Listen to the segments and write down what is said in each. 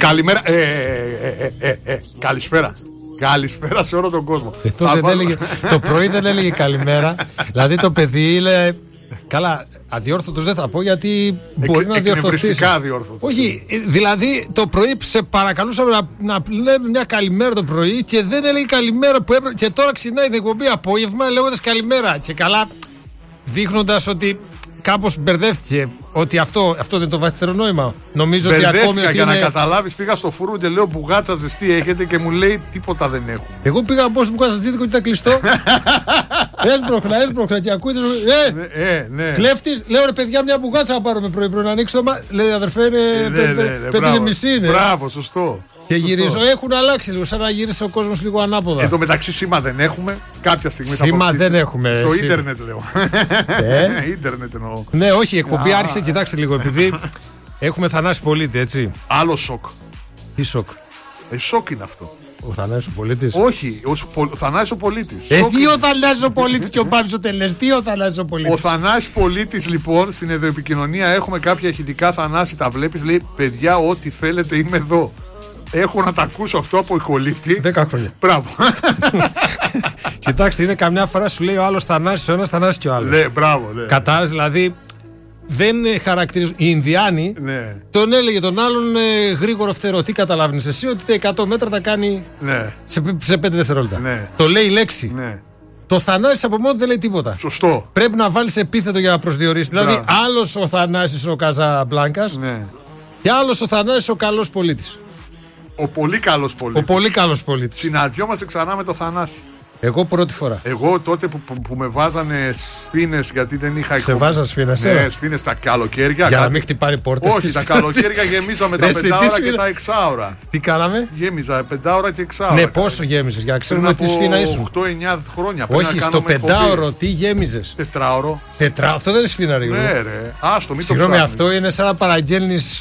Καλημέρα. Καλησπέρα. Καλησπέρα σε όλο τον κόσμο. Το πρωί δεν έλεγε καλημέρα. Δηλαδή το παιδί είναι. Καλά, αδιόρθωτος δεν θα πω γιατί μπορεί να διορθωθεί. Όχι, δηλαδή το πρωί σε παρακαλούσαμε να λέμε μια καλημέρα το πρωί και δεν έλεγε καλημέρα που έπρεπε. Και τώρα ξυνάει την εκπομπή απόγευμα λέγοντας καλημέρα. Και καλά, δείχνοντας ότι κάπως μπερδεύτηκε. Ότι αυτό δεν είναι το βαθύτερο νόημα. Νομίζω ότι ακόμη. Για να καταλάβεις, πήγα στο φούρνο και λέω μπουγάτσα ζεστή έχετε και μου λέει τίποτα δεν έχουμε. Εγώ πήγα να πω στην μπουγάτσα ζεστή και ήταν κλειστό. Έσπροχνα και ακούτε. Ναι. Κλέφτης, λέω ρε παιδιά, μια μπουγάτσα να πάρουμε πρωί να ανοίξει το μάτι. Λέει αδερφέ, είναι 5:30 είναι. Μπράβο, σωστό. Και γυρίζω, έχουν αλλάξει λίγο, σαν να γύρισε ο κόσμος λίγο ανάποδα. Εν τω μεταξύ σήμα δεν έχουμε. Κάποια στιγμή θα σήμα δεν έχουμε. Στο ίντερνετ λέω. Ίντερνετ εννοώ. Ναι, όχι, η εκπομπή άρχισε, κοιτάξτε λίγο, επειδή έχουμε Θανάση Πολίτη, έτσι. Άλλο σοκ. Τι σοκ? Σοκ είναι αυτό. Ο Θανάσης ο Πολίτης. Όχι, ο Θανάσης ο Πολίτης. Τι ο Θανάσης ο Πολίτης και ο Πάνος ο Τελές, τι ο Θανάσης ο Πολίτης. Ο Θανάσης Πολίτης λοιπόν, στην εδωεπικοινωνία έχουμε κάποια ηχητικά. Θανάση, τα βλέπεις, λέει παιδιά, ό,τι θέλετε είμαι εδώ. Έχω να τα ακούσω αυτό από ηχολήπτη 10 χρόνια. Μπράβο. Κοιτάξτε, είναι καμιά φορά σου λέει ο άλλος Θανάσης ο ένας, Θανάσης και ο άλλος. Ναι, μπράβο. Κατάλαβες, δηλαδή. Δεν χαρακτηρίζουν. Οι Ινδιάνοι τον έλεγε τον άλλον γρήγορο φτερό. Τι καταλάβεις εσύ, ότι τα 100 μέτρα τα κάνει σε 5 δευτερόλεπτα. Ναι. Το λέει η λέξη. Ναι. Το Θανάσης από μόνο δεν λέει τίποτα. Σωστό. Πρέπει να βάλεις επίθετο για να προσδιορίσει. Δηλαδή, άλλος ο Θανάσης ο Καζαμπλάνκας και άλλος ο Θανάσης ο καλός πολίτης. Ο πολύ καλός πολίτης. Ο πολύ καλός πολίτης. Συναντιόμαστε ξανά με το Θανάση. Εγώ πρώτη φορά. Εγώ τότε που με βάζανε σφήνες γιατί δεν είχα εκπομπή. Σε βάζανε σφήνες, ναι, σφήνες τα καλοκαίρια. Για να μην χτυπάρει πόρτες. Όχι, τα καλοκαίρια γεμίζαμε τα 5 ώρα και τα 6 ώρα. Τι κάναμε? Γέμιζα 5 ώρα και 6 ώρα. Ναι, πόσο γέμιζες, για να ξέρουμε τι σφήνα ήσουν. 8-9 χρόνια. Όχι, στο 5ωρο τι γέμιζες? 4ωρο. Αυτό δεν είναι σφήνα, ρε. Ναι, ρε. Άστο, μην το συγγνώμη, αυτό είναι σαν να παραγγέλνεις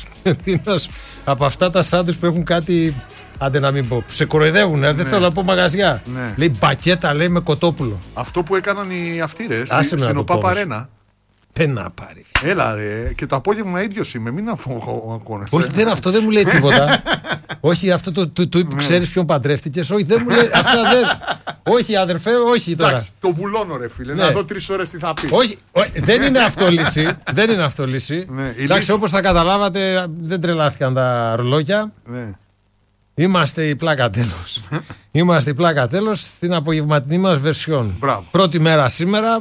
από αυτά τα σάντουιτς που έχουν κάτι. Άντε να μην πω. Σε κοροϊδεύουν, δεν θέλω να πω μαγαζιά. Ναι. Λέει μπακέτα, λέει με κοτόπουλο. Αυτό που έκαναν οι αυτήρες στην ΟΠΑ Παρένα. Δεν να πάρει. Έλα ρε, και το απόγευμα ίδιος είμαι, μην αφογώνεσαι. Όχι, αυτό δεν μου λέει τίποτα. Όχι, αυτό του ξέρεις ποιον παντρεύτηκες. Όχι, δεν μου λέει. Αυτά δεν. Όχι, αδερφέ, όχι τώρα. Εντάξει, το βουλώνω ρε φίλε, να δω 3 ώρες τι θα πει. Όχι, δεν είναι αυτό λύση. Δεν είναι αυτό λύση. Εντάξει, όπως θα καταλάβατε, δεν τρελάθηκαν τα ρολόγια. Είμαστε η πλάκα τέλος. Είμαστε η πλάκα τέλος στην απογευματινή μας βερσιόν. Πρώτη μέρα σήμερα.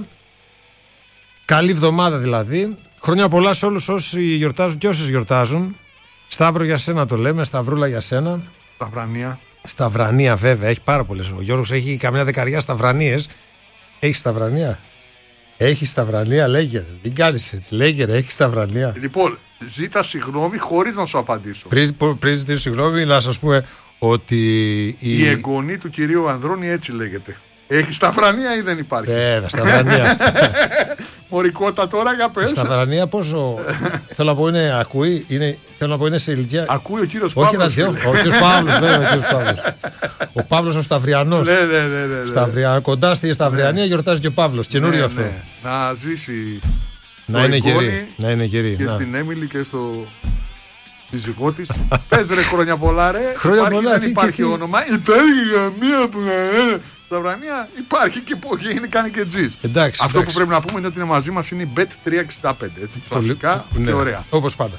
Καλή εβδομάδα δηλαδή. Χρόνια πολλά σε όλους όσοι γιορτάζουν και όσες γιορτάζουν. Σταύρο για σένα το λέμε, Σταυρούλα για σένα. Σταυρανία. Σταυρανία βέβαια, έχει πάρα πολλές. Ο Γιώργος έχει καμιά δεκαριά σταυρανίες. Έχει σταυρανία? Έχει σταυρανία, λέγε. Μην κάνεις έτσι, λέγε ρε, έχει σταυρανία. Λοιπόν, ζήτα συγγνώμη χωρίς να σου απαντήσω. Πριν ζητήσω συγγνώμη, να σας πούμε ότι η εγγονή του κυρίου Ανδρώνη έτσι λέγεται. Έχει σταυρανία ή δεν υπάρχει? Σταυρανία. Μωρικότα τώρα, για πες. Σταυρανία πόσο. Θέλω να πω είναι, ακούει, θέλω να πω είναι σε ηλικία. Ακούει ο κύριος Παύλος. Ο κύριος Παύλος, βέβαια, ο Παύλος ο Σταυριανός. Ναι. Κοντά στη Σταυριανία γιορτάζει και ο Παύλος. Καινούριο αυτό. Να ζήσει. Να είναι γερή. Και στην Έμιλη και στο σύζυγό της. Πες ρε χρόνια πολλά ρε. Χρόνια πολλά. Δεν υπάρχει όνομα. Υπάρχει μία που Σταυρανία υπάρχει και κάνει και τζις. Αυτό που πρέπει να πούμε είναι ότι είναι μαζί μας είναι η Bet365. Έτσι, κλασικά και ωραία. Όπως πάντα.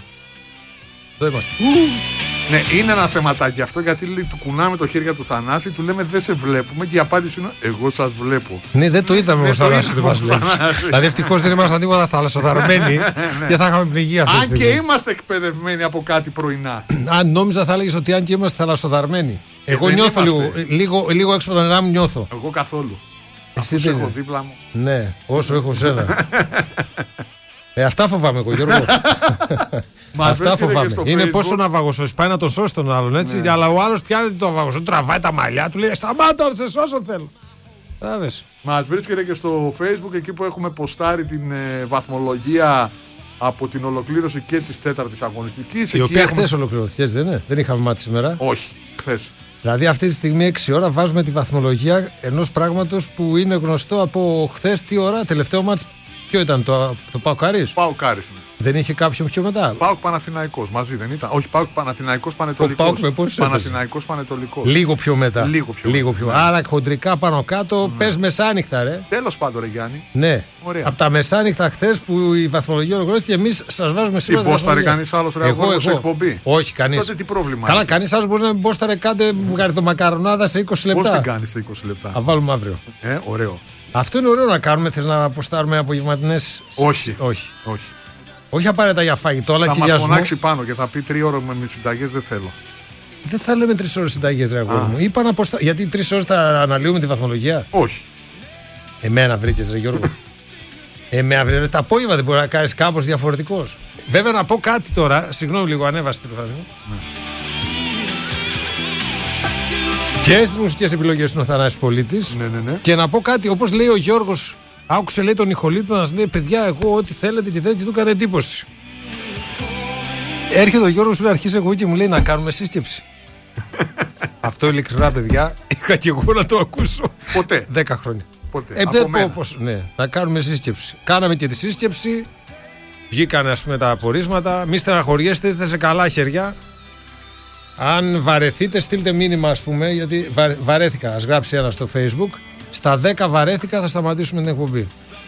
Εδώ είμαστε. Ναι, είναι ένα θεματάκι αυτό γιατί του κουνάμε το χέρι του Θανάση, του λέμε δεν σε βλέπουμε και η απάντηση είναι εγώ σας βλέπω. Ναι, δεν το είδαμε ως Θανάση ότι μας βλέπει. Δηλαδή ευτυχώς δεν ήμασταν τίποτα θαλασσοδαρμένοι και θα είχαμε πνιγεί αυτή τη στιγμή. Αν και είμαστε εκπαιδευμένοι από κάτι πρωινά. Αν νόμιζα θα έλεγες ότι αν και είμαστε θαλασσοδαρμένοι. Εγώ νιώθω λίγο έξω από τα νερά μου νιώθω. Εγώ καθόλου. Εσύ αφού έχω δίπλα μου. Ναι, όσο έχω σένα. Αυτά φοβάμαι εγώ, Γιώργο. Αυτά φοβάμαι. Είναι πόσο να βαγωσώσει. Πάει να το σώσει τον άλλον έτσι. Ναι. Αλλά ο άλλος πιάνει το βαγωσό, τραβάει τα μαλλιά του, λέει σταμάτα να σε σώσω θέλω. Μας βρίσκεται και στο Facebook εκεί που έχουμε ποστάρει την βαθμολογία από την ολοκλήρωση και της 4ης αγωνιστικής. Η οποία χθες ολοκληρώθηκε, δεν είναι? Δεν είχαμε μάτι σήμερα. Όχι, χθες. Δηλαδή αυτή τη στιγμή 6 ώρα βάζουμε τη βαθμολογία ενός πράγματος που είναι γνωστό από χθες τι ώρα, τελευταίο μάτς. Ποιο ήταν το ΠΑΟΚ Άρης? ΠΑΟΚ Άρης, ναι. Δεν είχε κάποιον πιο μετά? ΠΑΟΚ Παναθηναϊκός μαζί δεν ήταν? Όχι, ΠΑΟΚ Παναθηναϊκός Πανετολικός. Παναθηναϊκός Πανετολικός. Λίγο πιο μετά. Λίγο πιο μετά. Άρα χοντρικά πάνω κάτω, ναι. Πες μεσάνυχτα, ρε. Τέλος πάντων, ρε Γιάννη. Ναι. Από τα μεσάνυχτα χθες που η βαθμολογία ολοκληρώθηκε, εμείς σας βάζουμε σήμερα. Μπόσταρε κανείς άλλος ρε αγώνα σε εκπομπή? Όχι, κανείς. Τότε τι πρόβλημα? Καλά, κανείς άλλος μπορεί να μην μπόσταρε, κάντε γαριτομακαρονάδα σε 20 λεπτά. Πώς την κάνεις σε 20 λεπτά? Θα βάλουμε αύριο. Ωραίο. Αυτό είναι ωραίο να κάνουμε. Θες να αποστάρουμε απογευματινές? Όχι. Όχι απαραίτητα για φαγητό, αλλά και για ζωή. Θα μας φωνάξει πάνω και θα πει 3 ώρες με συνταγές δεν θέλω. Δεν θα λέμε 3 ώρες συνταγές, ρε αγόρι μου. Είπα να γιατί 3 ώρες θα αναλύουμε τη βαθμολογία? Όχι. Εμένα βρήκες, ρε Γιώργο. Εμένα τα απόγευμα δεν μπορεί να κάνεις κάπως διαφορετικός? Βέβαια να πω κάτι τώρα. Συγγνώμη λίγο, ανέβασε το θα Και στις μουσικές επιλογές είναι ο Θανάσης Πολίτης. Ναι. Και να πω κάτι, όπως λέει ο Γιώργος, άκουσε λέει τον Ιχολίπτο να μας λέει: παιδιά, εγώ ό,τι θέλετε και δεν του έκανε εντύπωση. Έρχεται ο Γιώργος πριν αρχίσει εγώ και μου λέει να κάνουμε σύσκεψη. Αυτό ειλικρινά, παιδιά, είχα και εγώ να το ακούσω. Ποτέ. 10 χρόνια. Ποτέ. Ναι, να κάνουμε σύσκεψη. Κάναμε και τη σύσκεψη. Βγήκαν, ας πούμε, τα απορίσματα. Μη στεναχωριέστε, είστε σε καλά χέρια. Αν βαρεθείτε, στείλτε μήνυμα, ας πούμε, γιατί βαρέθηκα. Ας γράψει ένα στο Facebook. Στα 10 βαρέθηκα, θα σταματήσουμε την εκπομπή.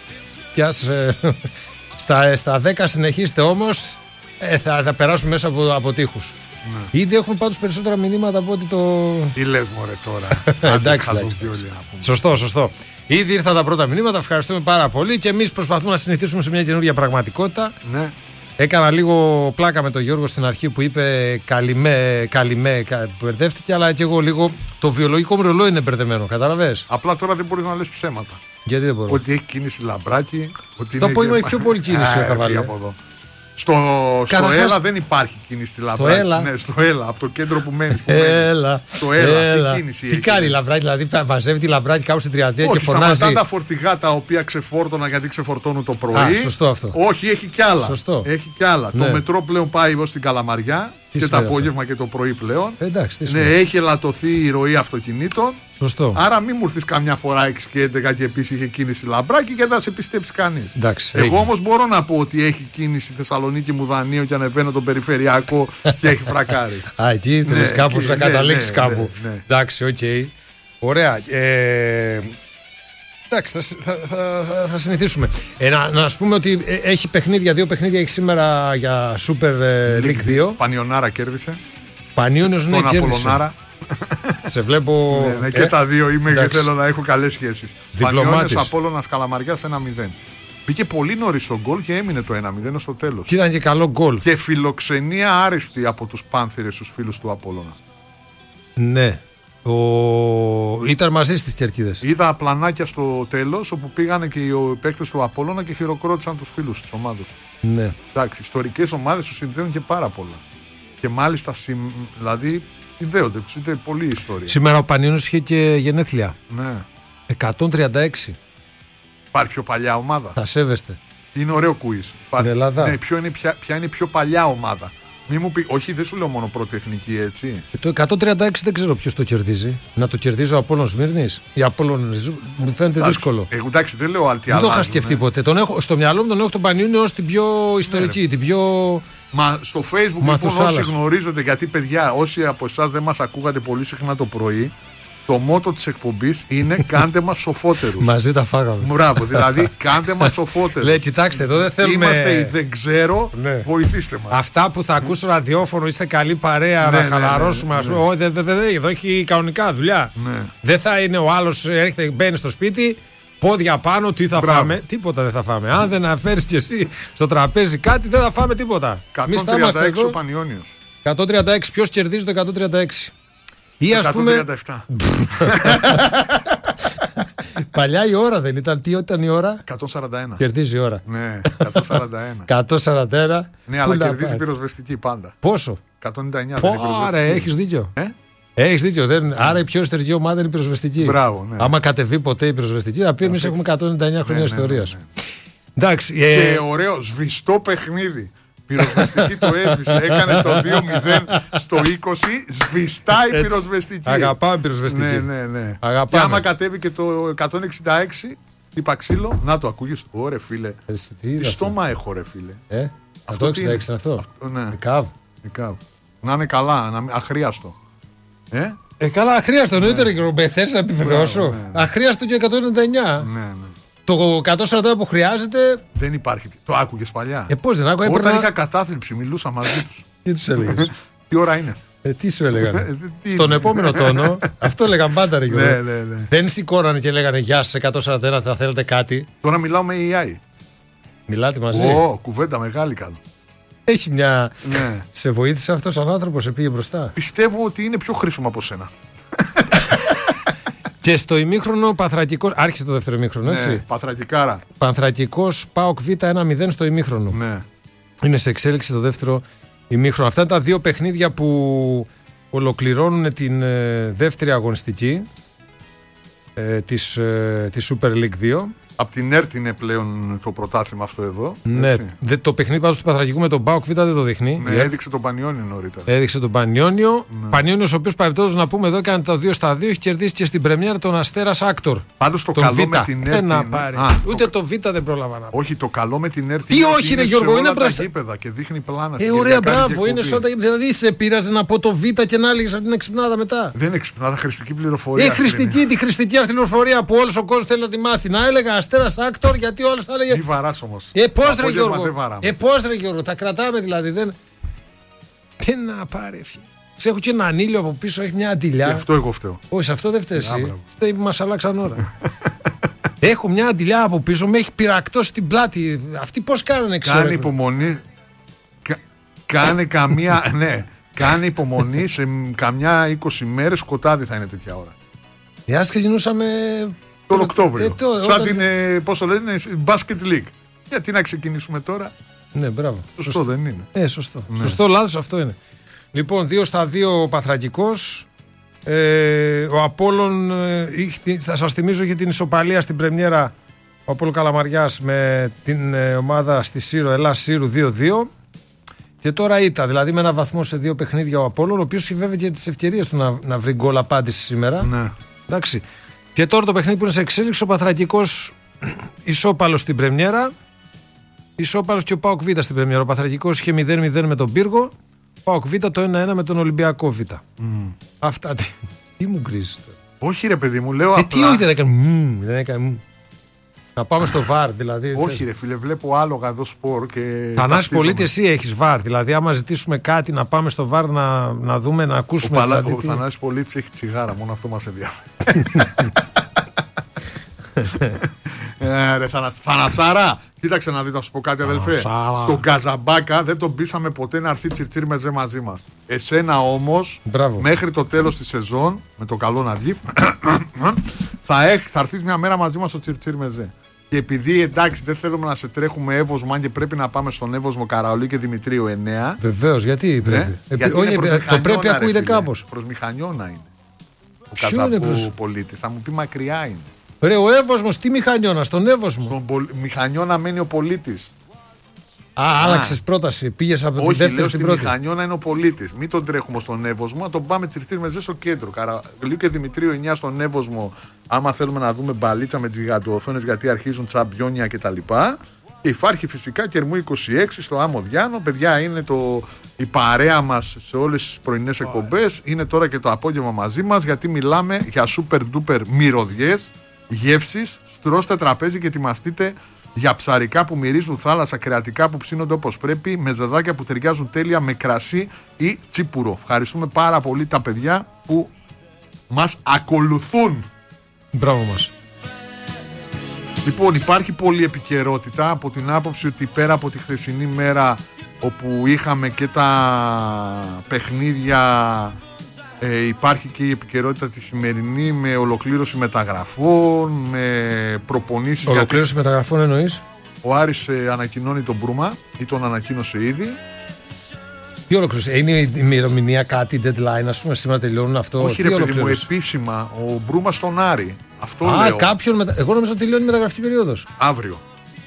Στα 10 συνεχίστε όμως, θα περάσουμε μέσα από τείχους. Ναι. Ήδη έχουμε πάντως περισσότερα μηνύματα από ότι το. Τι λες μωρέ τώρα? Εντάξει. Σωστό. Ήδη ήρθαν τα πρώτα μηνύματα. Ευχαριστούμε πάρα πολύ και εμείς προσπαθούμε να συνηθίσουμε σε μια καινούργια πραγματικότητα. Ναι. Έκανα λίγο πλάκα με τον Γιώργο στην αρχή που είπε καλημέ, μπερδεύτηκε, αλλά και εγώ λίγο. Το βιολογικό μου ρολόι είναι μπερδεμένο, κατάλαβες. Απλά τώρα δεν μπορείς να λες ψέματα. Γιατί δεν μπορώ? Ότι έχει κίνηση λαμπράκι. Το απόγευμα έχει πιο πολύ κίνηση. Στο Έλα δεν υπάρχει κίνηση στη Λαμπράκη. Ναι, στο Έλα, από το κέντρο που μένεις. Στο Έλα, τι κίνηση έχει? Τι κάνει η Λαμπράκη, δηλαδή μαζεύει τη Λαμπράκη κάπου στην Τριαντία και φωνάζει? Όχι, σταματά τα φορτηγά τα οποία ξεφόρτωνα γιατί ξεφορτώνουν το πρωί. Σωστό αυτό. Όχι, έχει κι άλλα. Έχει κι άλλα. Το μετρό πλέον πάει ως την Καλαμαριά και το απόγευμα και το πρωί πλέον. Έχει ελαττωθεί η ροή αυτοκινήτων. Σωστό. Άρα μην μου έρθεις καμιά φορά 6 και 11 και επίσης είχε κίνηση Λαμπράκη και δεν θα σε πιστέψει κανείς. Εγώ όμως μπορώ να πω ότι έχει κίνηση Θεσσαλονίκη Μουδανείο και ανεβαίνω τον περιφερειακό και έχει φρακάρει. Εκεί ήθελες κάπως να καταλήξεις κάπου. Εντάξει, οκ. Ωραία. Εντάξει, θα συνηθίσουμε. Να σου πούμε ότι έχει παιχνίδια, 2 παιχνίδια έχει σήμερα για Super League 2. Πανιωνάρα κέρδισε. Πανιώνιος ναι, κέρδισε. Απολωνάρα. Σε βλέπω. Ναι, και τα δύο είμαι και θέλω να έχω καλές σχέσεις. Πανιώνιος Απόλλωνας Καλαμαριάς 1-0. Μπήκε πολύ νωρίς στο γκολ και έμεινε το 1-0 στο τέλος. Και ήταν και καλό γκολ. Και φιλοξενία άριστη από τους Πάνθυρες, τους φίλους του Απόλλωνα. Ναι. Ήταν μαζί στις κερκίδες. Είδα πλανάκια στο τέλος όπου πήγανε και οι παίκτες του Απόλλωνα και χειροκρότησαν τους φίλους της ομάδας. Ναι. Εντάξει, ιστορικές ομάδες τους συνδέουν και πάρα πολλά. Και μάλιστα δηλαδή συνδέονται πολύ ιστορία. Σήμερα ο Πανιώνιος είχε και γενέθλια. Ναι. 136. Υπάρχει πιο παλιά ομάδα? Θα σέβεστε. Είναι ωραίο quiz. Στην Ελλάδα. Ναι, ποια είναι η πιο παλιά ομάδα? Μη μου πει, όχι, δεν σου λέω μόνο πρώτη εθνική, έτσι. Το 136 δεν ξέρω ποιος το κερδίζει. Να το κερδίζει ο Απόλλων Σμύρνης ή Απόλλων Ριζού. Μου φαίνεται δύσκολο. Εντάξει, δεν λέω αλτι. Δεν το είχα σκεφτεί ποτέ. Στο μυαλό μου τον έχω τον Πανιόνιο ως την πιο ιστορική, την πιο. Μα στο Facebook λοιπόν, όσοι γνωρίζονται, γιατί παιδιά, όσοι από εσάς δεν μας ακούγατε πολύ συχνά το πρωί, το μότο της εκπομπής είναι κάντε μας σοφότερους. Μαζί τα φάγαμε. Μπράβο, δηλαδή κάντε μας σοφότερους. Λέει, κοιτάξτε, εδώ δεν θέλουμε. Είμαστε οι δεν ξέρω, βοηθήστε μας. Αυτά που θα ακούσω ραδιόφωνο, είστε καλή παρέα, να χαλαρώσουμε. Εδώ έχει κανονικά δουλειά. Δεν θα είναι ο άλλος, έρχεται, μπαίνει στο σπίτι, πόδια πάνω, τι θα φάμε? Τίποτα δεν θα φάμε. Αν δεν αφέρεις κι εσύ στο τραπέζι κάτι, δεν θα φάμε τίποτα. 136 ο Πανιώνιος. 136, ποιος κερδίζει το 136? Ή ας πούμε. 137. Παλιά η ώρα δεν ήταν? Τι ήταν η ώρα? 141. Κερδίζει η ώρα. Ναι, 141. 141. Ναι, αλλά κερδίζει πυροσβεστική πάντα. Πόσο? 199. Άρα έχεις δίκιο. Έχεις δίκιο. Άρα η πιο ιστορική ομάδα είναι η πυροσβεστική. Μπράβο, ναι. Άμα κατεβεί ποτέ η πυροσβεστική, θα πει εμείς έχουμε 199 χρόνια ιστορίας. Εντάξει. Και ωραίο σβηστό παιχνίδι. Πυροσβεστική το έβρισε, έκανε το 2-0 στο 20, σβηστά η πυροσβεστική. Αγαπάμε πυροσβεστική. Ναι. Και άμα κατέβει και το 166, Είπα ξύλο, να το ακούγεις. Ωρε φίλε. Τι στόμα έχω, ρε φίλε. Αυτό 66 είναι αυτό. Ναι. Εκάβ. Να είναι καλά, αχρίαστο. Καλά, αχρίαστο. Νωρίτερο και ρομπέ. Θες να επιβεβαιώσω. Ναι. Αχρίαστο και 199. Ναι. Το 140 που χρειάζεται. Δεν υπάρχει. Το άκουγες παλιά. Πώς δεν άκουγα. Όταν είχα κατάθλιψη, μιλούσα μαζί τους. Τι τους έλεγες? Τι ώρα είναι? Τι σου έλεγαν? Στον επόμενο τόνο. Αυτό έλεγαν πάντα, ρε Γιώργο. Ναι. Δεν σηκώνανε και λέγανε γεια σας 141, θα θέλετε κάτι? Τώρα μιλάω με AI. Μιλάτε μαζί? Κουβέντα μεγάλη κάνω. Έχει μια. Ναι. Σε βοήθησε αυτός ο άνθρωπος, σε πήγε μπροστά. Πιστεύω ότι είναι πιο χρήσιμο από σένα. Και στο ημίχρονο Πανθρακικός. Άρχισε το δεύτερο ημίχρονο, έτσι. Ναι, Πανθρακικάρα. Πανθρακικός ΠΑΟΚ Β 1-0 στο ημίχρονο. Ναι. Είναι σε εξέλιξη το δεύτερο ημίχρονο. Αυτά είναι τα δύο παιχνίδια που ολοκληρώνουν την δεύτερη αγωνιστική της Super League 2. Από την ΕΡΤ είναι πλέον το πρωτάθλημα αυτό εδώ. Ναι, το παιχνίδι πάντως του Πανθρακικού με τον ΠΑΟΚ Β δεν το δείχνει. Ναι, έδειξε τον Πανιόνιο νωρίτερα. Έδειξε τον Πανιόνιο. Ναι. Πανιόνιος ο οποίος παρεπτόντως να πούμε εδώ έκανε το 2-2, έχει κερδίσει και στην πρεμιέρα τον Αστέρας Άκτορ. Πάντως το καλό με την ΕΡΤ. Ούτε το Β δεν πρόλαβα να πω. Όχι, το καλό με την ΕΡΤ. Τι όχι, ρε Γιώργο, είναι μπροστά. Γήπεδα και δείχνει πλάνα. Ωραία, μπράβο, είναι σώτα. Δηλαδή σε πείραζε να πω το Β και να έλεγε αυτή την εξυπνάδα μετά. Δεν είναι εξυπνάδα, χρηστική πληροφορία. Τη χρηστική αυτή πληροφορία που όλο ο κόσμο θέλει να τη μάθει. Να έλεγα Αστέρας Άκτορ. Γιατί όλο θα έλεγε. Μη βαράς όμως. Πώς ρε Γιώργο. Πώς ρε Γιώργο. Τα κρατάμε δηλαδή. Δεν να πάρει. Έχω και ένα ανήλιο από πίσω, έχει μια αντιλιά. Και αυτό εγώ φταίω. Όχι, σε αυτό δεν φταίει. Φταίει που μας αλλάξαν ώρα. Έχω μια αντιλιά από πίσω, με έχει πειρακτώσει την πλάτη. Αυτοί πώς κάνανε, ξέρω. Κάνει υπομονή. Κάνε καμία. Ναι. Κάνει υπομονή σε καμιά 20 μέρες σκοτάδι θα είναι τέτοια ώρα. Ξεκινούσαμε. Τον Οκτώβριο. Σαν την, πώς το λένε, Basket League. Γιατί να ξεκινήσουμε τώρα. Ναι, μπράβο. Σωστό δεν είναι. Σωστό. Ναι. Σωστό, λάθος αυτό είναι. Λοιπόν, 2-2 ο Πανθρακικός. Ο Απόλλων, θα σας θυμίζω, είχε την ισοπαλία στην πρεμιέρα ο Απόλλων Καλαμαριάς με την ομάδα στη Σύρο, Ελλάς Σύρου 2-2. Και τώρα ήττα, δηλαδή με ένα βαθμό σε 2 παιχνίδια ο Απόλλων, ο οποίος έχει βέβαια και τις ευκαιρίες του να βρει γκολ απάντηση σήμερα. Ναι. Εντάξει. Και τώρα το παιχνίδι που είναι σε εξέλιξη, ο Πανθρακικός ισόπαλος στην πρεμιέρα, ισόπαλος και ο ΠΑΟΚ Β στην πρεμιέρα. Ο Πανθρακικός είχε 0-0 με τον Πύργο, ΠΑΟΚ Β το 1-1 με τον Ολυμπιακό Β. Αυτά. Τι μου γκρίζεις τώρα? Όχι ρε παιδί μου, λέω απλά. Τι όχι, δεν έκανε. Να πάμε στο VAR δηλαδή. Όχι ρε φίλε, βλέπω άλογα εδώ σπορ και. Θανάση Πολίτη, εσύ έχεις VAR. Δηλαδή, άμα ζητήσουμε κάτι να πάμε στο VAR να δούμε, να ακούσουμε. Ο Θανάσης Πολίτης έχει τσιγάρα, μόνο αυτό μας ενδιαφέρει. Ρε Θανασάρα, κοίταξε να δεις, να σου πω κάτι αδελφέ. Τον Καζαμπάκα δεν τον πείσαμε ποτέ να έρθει Τσιρτσίρ Μεζέ μαζί μας. Εσένα όμως, μέχρι το τέλος της σεζόν, με το καλό να βγει, θα έρθεις μια μέρα μαζί μας στο Τσιρτσίρ Μεζέ. Και επειδή εντάξει δεν θέλουμε να σε τρέχουμε Εύωσμο, αν και πρέπει να πάμε στον Εύωσμο Καραολί και Δημητρίου 9. Βεβαίως, γιατί πρέπει. Όχι, το πρέπει ακούγεται κάπως. Προς Μηχανιώνα είναι. Ο Καζαμπού Πολίτης. Θα μου πει μακριά είναι. Ρε, ο Εύωσμος, τι Μηχανιώνα, στον Εύωσμο. Στον Μηχανιώνα μένει ο Πολίτης. Άλλαξες πρόταση, πήγες από την δεύτερη στην πρώτη. Όχι, Μηχανιώνα είναι ο Πολίτης. Μην τον τρέχουμε στον Εύωσμο, να τον πάμε Τσιρτσίρ Μεζέ στο κέντρο. Καραολίου και Δημητρίου 9 στον Εύωσμο, άμα θέλουμε να δούμε μπαλίτσα με τις γιγαντοοθόνες, γιατί αρχίζουν τσαμπιόνια κτλ. Και υπάρχει φυσικά Κερμού 26 στο Άμμο Διάνο. Παιδιά, είναι η παρέα μας σε όλες τις πρωινές εκπομπές. Είναι τώρα και το απόγευμα μαζί μας, γιατί μιλάμε για super duper μυρωδιές, γεύσεις. Στρώστε τραπέζι και ετοιμαστείτε για ψαρικά που μυρίζουν θάλασσα, κρεατικά που ψήνονται όπως πρέπει, με ζεδάκια που ταιριάζουν τέλεια με κρασί ή τσίπουρο. Ευχαριστούμε πάρα πολύ τα παιδιά που μας ακολουθούν. Μπράβο μας. Λοιπόν, υπάρχει πολλή επικαιρότητα από την άποψη ότι πέρα από τη χθεσινή μέρα όπου είχαμε και τα παιχνίδια, υπάρχει και η επικαιρότητα τη σημερινή με ολοκλήρωση μεταγραφών, με προπονήσεις. Ολοκλήρωση μεταγραφών εννοείς? Ο Άρης ανακοινώνει τον Μπρούμα ή τον ανακοίνωσε ήδη. Τι ολοκλήρωση? Είναι η ημερομηνία κάτι, deadline, ας πούμε, σήμερα τελειώνουν αυτό? Όχι ρε παιδί μου, επίσημα ο Μπρούμα στον Άρη. Αυτό λέω. Εγώ νομίζω ότι τελειώνει η μεταγραφική περίοδος. Αύριο.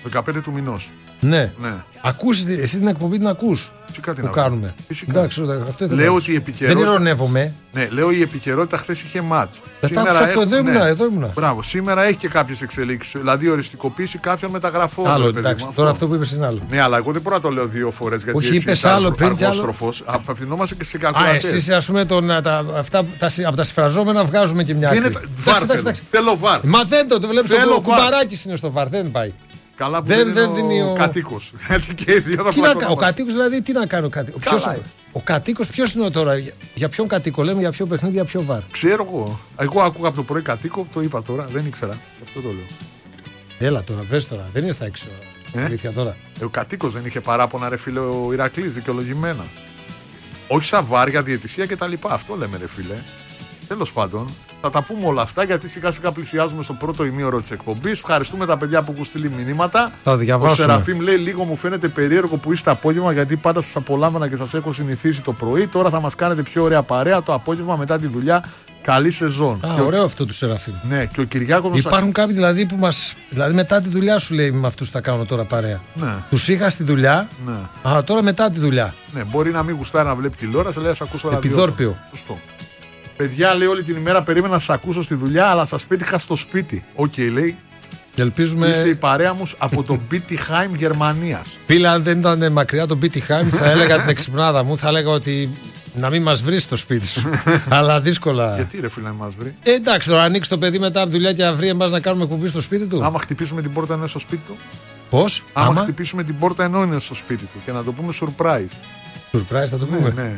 15 του μηνός. Ναι. Ακούς, εσύ την εκπομπή την ακούς που κάνουμε. Εντάξει, αυτό λέω ότι η επικαιρότητα. Δεν ειρωνεύομαι. Ναι, λέω η επικαιρότητα χθες είχε μάτς. Σήμερα αυτό, εδώ ήμουνα. Μπράβο, σήμερα έχει και κάποιες εξελίξεις. Δηλαδή οριστικοποίηση κάποιων μεταγραφών. Άλλο, εντάξει, τώρα αυτό που είπες είναι άλλο. Ναι, αλλά εγώ δεν μπορώ να το λέω 2 φορές. Γιατί όχι, είπες άλλο πριν κι άλλο. Απευθυνόμαστε και σε καλοκαίρι. Εσείς, ας πούμε, από τα συμφραζόμενα βγάζουμε και μια άκρη. Θέλω βαρ. Μα δεν το βλέπεις, το κουμπαράκι είναι στο βαρ, δεν πάει. Καλά που δεν είναι ο κατοίκος. Ο κατοίκος δηλαδή τι να κάνει ο κατοίκος. Ο κατοίκος ποιος είναι τώρα, για ποιον κατοίκο λέμε, για ποιο παιχνίδι, για ποιο βαρ. Ξέρω εγώ. Εγώ άκουγα από το πρωί κατοίκο, το είπα τώρα, δεν ήξερα. Αυτό το λέω. Έλα τώρα, πες τώρα, δεν είναι στα έξω. Αλήθεια τώρα. Ο κατοίκος δεν είχε παράπονα, ρε φίλε, ο Ηρακλής, δικαιολογημένα. Όχι σαν βάρια, διαιτησία κτλ. Αυτό λέμε, ρε φίλε. Τέλος πάντων, θα τα πούμε όλα αυτά γιατί σιγά σιγά πλησιάζουμε στο πρώτο ημίωρο της εκπομπής. Ευχαριστούμε τα παιδιά που έχουν στείλει μηνύματα. Θα διαβάσουμε. Ο Σεραφείμ λέει: λίγο μου φαίνεται περίεργο που είστε απόγευμα γιατί πάντα σας απολάμβανα και σας έχω συνηθίσει το πρωί. Τώρα θα μας κάνετε πιο ωραία παρέα το απόγευμα μετά τη δουλειά. Καλή σεζόν. Ωραίο αυτό του Σεραφείμ. Ναι, και ο Κυριάκος. Υπάρχουν κάποιοι δηλαδή που μας. Δηλαδή μετά τη δουλειά σου λέει: με αυτούς θα κάνω τώρα παρέα. Ναι. Τους είχα στη δουλειά. Ναι. Αλλά τώρα μετά τη δουλειά. Ναι, μπορεί να μην γουστάρει να βλέπει τηλεόραση, λέει: ας ακούσω ραδιόφωνο. Επιδόρπιο. Σωστό. Παιδιά, λέει, όλη την ημέρα περίμενα να σας ακούσω στη δουλειά, αλλά σας πέτυχα στο σπίτι. Οκ, λέει. Και ελπίζουμε. Είστε η παρέα μου από το Bietigheim Γερμανίας. Φίλε, αν δεν ήταν μακριά το Bietigheim, θα έλεγα την εξυπνάδα μου, θα έλεγα ότι να μην μας βρει στο σπίτι σου. Αλλά δύσκολα. Γιατί ρε φίλε να μας βρει. Εντάξει, τώρα ανοίξει το παιδί μετά από δουλειά και να βρει εμάς να κάνουμε εκπομπή στο σπίτι του. Άμα χτυπήσουμε την πόρτα ενώ είναι στο σπίτι του. Πώς? Άμα χτυπήσουμε την πόρτα ενώ είναι στο σπίτι του και να το πούμε surprise. Surprise θα το πούμε. Ναι.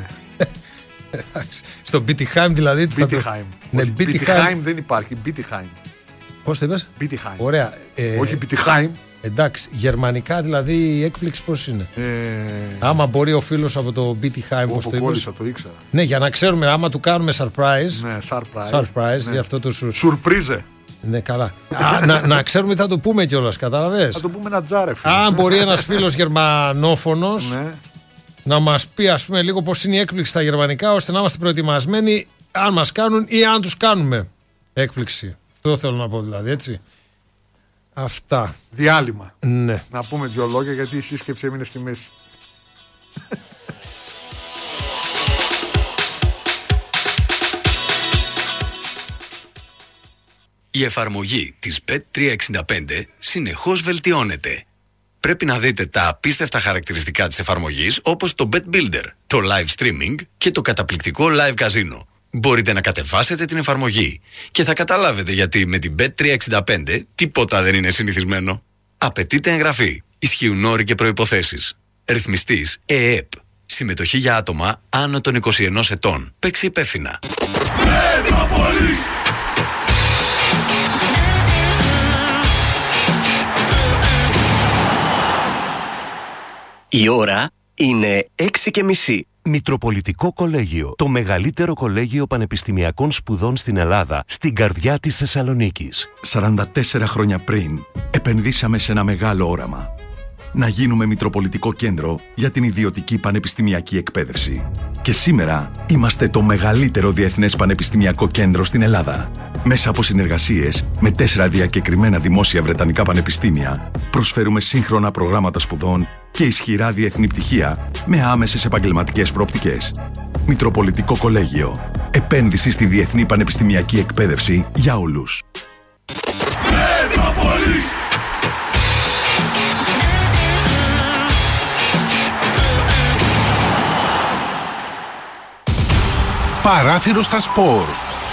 Στο Bietigheim δηλαδή. Bietigheim. Ναι, Bietigheim δεν υπάρχει. Bietigheim. Πώς το είπες? Bietigheim. Ωραία. Όχι Bietigheim. Εντάξει, γερμανικά δηλαδή η έκπληξη πώς είναι. Άμα μπορεί ο φίλος από το Bietigheim, πώς το είπες. Το ήξερα. Ναι, για να ξέρουμε άμα του κάνουμε surprise. Ναι, surprise, ναι. Για αυτό το surprise. Ναι, καλά. Να ξέρουμε τι θα το πούμε κιόλας, κατάλαβες. Θα το πούμε ένα τζάρε. Αν μπορεί ένας φίλος γερμανόφωνος. Ναι. Να μας πει ας πούμε λίγο πώς είναι η έκπληξη στα γερμανικά ώστε να είμαστε προετοιμασμένοι αν μας κάνουν ή αν τους κάνουμε έκπληξη. Αυτό θέλω να πω δηλαδή, έτσι. Αυτά. Διάλειμμα. Ναι. Να πούμε 2 λόγια γιατί η σύσκεψη έμεινε στη μέση. Η εφαρμογή της Bet365 συνεχώς βελτιώνεται. Πρέπει να δείτε τα απίστευτα χαρακτηριστικά της εφαρμογής όπως το Bet Builder, το live streaming και το καταπληκτικό live casino. Μπορείτε να κατεβάσετε την εφαρμογή και θα καταλάβετε γιατί με την Bet365 τίποτα δεν είναι συνηθισμένο. Απαιτείται εγγραφή. Ισχύουν όροι και προϋποθέσεις. Ρυθμιστής ΕΕΠ. Συμμετοχή για άτομα άνω των 21 ετών. Παίξει υπεύθυνα. Η ώρα είναι 6:30. Μητροπολιτικό Κολέγιο, το μεγαλύτερο κολέγιο πανεπιστημιακών σπουδών στην Ελλάδα, στην καρδιά της Θεσσαλονίκης. 44 χρόνια πριν, επενδύσαμε σε ένα μεγάλο όραμα. Να γίνουμε Μητροπολιτικό Κέντρο για την ιδιωτική πανεπιστημιακή εκπαίδευση. Και σήμερα είμαστε το μεγαλύτερο διεθνές πανεπιστημιακό κέντρο στην Ελλάδα. Μέσα από συνεργασίες με 4 διακεκριμένα δημόσια βρετανικά πανεπιστήμια, προσφέρουμε σύγχρονα προγράμματα σπουδών και ισχυρά διεθνή πτυχία με άμεσες επαγγελματικές προοπτικές. Μητροπολιτικό Κολέγιο. Επένδυση στη διεθνή πανεπιστημιακή εκπαίδευση για όλους. Παράθυρο στα σπορ.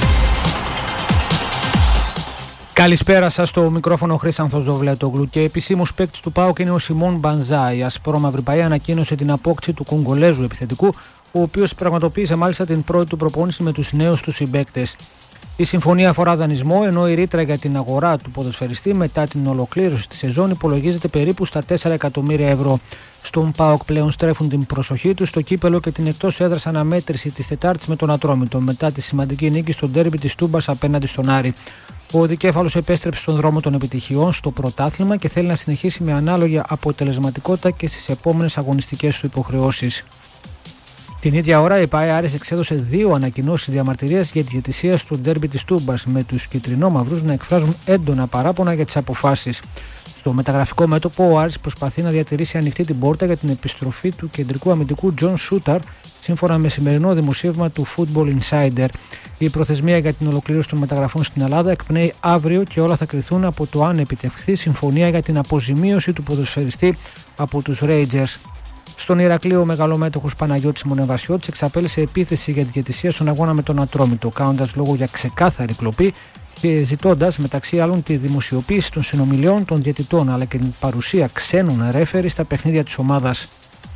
Καλησπέρα σας, στο μικρόφωνο Χρήσανθος Δοβλέτογλου και επισήμως παίκτης του ΠΑΟΚ είναι ο Σιμών Μπανζά. Η ασπρόμαυρη Παΐ ανακοίνωσε την απόκτηση του Κογκολέζου επιθετικού, ο οποίος πραγματοποίησε μάλιστα την πρώτη του προπόνηση με τους νέους του συμπαίκτες. Η συμφωνία αφορά δανεισμό, ενώ η ρήτρα για την αγορά του ποδοσφαιριστή μετά την ολοκλήρωση της σεζόν υπολογίζεται περίπου στα 4 εκατομμύρια ευρώ. Στον ΠΑΟΚ πλέον στρέφουν την προσοχή τους στο κύπελο και την εκτός έδρας αναμέτρηση της Τετάρτης με τον Ατρόμητο μετά τη σημαντική νίκη στο ντέρμπι της Τούμπας απέναντι στον Άρη. Ο δικέφαλος επέστρεψε στον δρόμο των επιτυχιών στο πρωτάθλημα και θέλει να συνεχίσει με ανάλογη αποτελεσματικότητα και στις επόμενες αγωνιστικές του υποχρεώσεις. Την ίδια ώρα η ΠΑΕ Άρης εξέδωσε 2 ανακοινώσεις διαμαρτυρίας για τη διαιτησία στο ντέρμπι της Τούμπας, με τους κιτρινόμαυρους να εκφράζουν έντονα παράπονα για τις αποφάσεις. Στο μεταγραφικό μέτωπο, ο Άρης προσπαθεί να διατηρήσει ανοιχτή την πόρτα για την επιστροφή του κεντρικού αμυντικού Τζον Σούταρ, σύμφωνα με σημερινό δημοσίευμα του Football Insider. Η προθεσμία για την ολοκλήρωση των μεταγραφών στην Ελλάδα εκπνέει αύριο και όλα θα κριθούν από το αν επιτευχθεί συμφωνία για την αποζημίωση του ποδοσφαιριστή από τους Rangers. Στον Ηρακλείο, ο μεγαλομέτωχος Παναγιώτης Μονεβασιώτης εξαπέλυσε επίθεση για τη διαιτησία στον αγώνα με τον Ατρόμητο, κάνοντας λόγο για ξεκάθαρη κλοπή και ζητώντας μεταξύ άλλων τη δημοσιοποίηση των συνομιλιών των διαιτητών, αλλά και την παρουσία ξένων ρέφερι στα παιχνίδια της ομάδας.